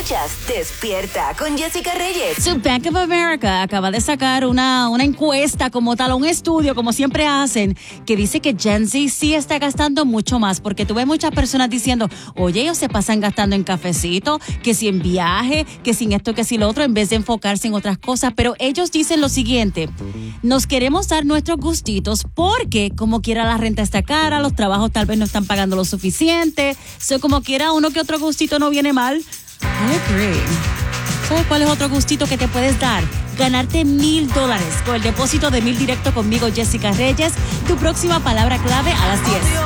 Escuchas Despierta con Jessica Reyes. So Bank of America acaba de sacar una encuesta como tal, un estudio como siempre hacen, que dice que Gen Z sí está gastando mucho más, porque tú ves muchas personas diciendo, oye, ellos se pasan gastando en cafecito, que si en viaje, que sin esto, que si lo otro, en vez de enfocarse en otras cosas. Pero ellos dicen lo siguiente: nos queremos dar nuestros gustitos porque como quiera la renta está cara, los trabajos tal vez no están pagando lo suficiente, como quiera uno que otro gustito no viene mal. I agree. ¿Sabes cuál es otro gustito que te puedes dar? Ganarte $1,000 con el depósito de $1,000 directo conmigo, Jessica Reyes. Tu próxima palabra clave a las 10.